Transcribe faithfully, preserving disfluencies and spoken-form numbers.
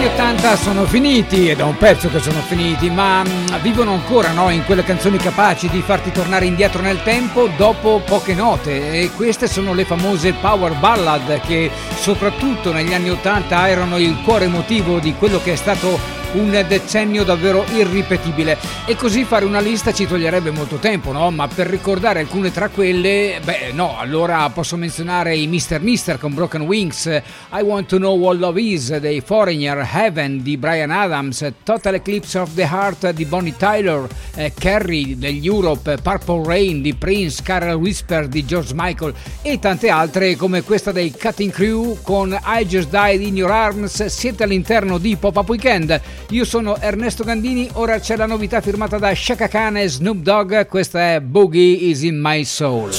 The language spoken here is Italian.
Gli ottanta sono finiti, è da un pezzo che sono finiti, ma mh, vivono ancora, no? In quelle canzoni capaci di farti tornare indietro nel tempo dopo poche note, e queste sono le famose power ballad che soprattutto negli anni ottanta erano il cuore emotivo di quello che è stato un decennio davvero irripetibile. E così fare una lista ci toglierebbe molto tempo, no? Ma per ricordare alcune tra quelle, beh no, allora posso menzionare i mister mister con Broken Wings, I Want to Know What Love Is dei Foreigner, Heaven di Bryan Adams, Total Eclipse of the Heart di Bonnie Tyler, eh, Carrie degli Europe, Purple Rain di Prince, Carol Whisper di George Michael e tante altre come questa dei Cutting Crew con I Just Died in Your Arms. Siete all'interno di Pop-Up Weekend. Io sono Ernesto Gandini, ora c'è la novità firmata da Chaka Khan e Snoop Dogg, questa è Boogie Is In My Soul.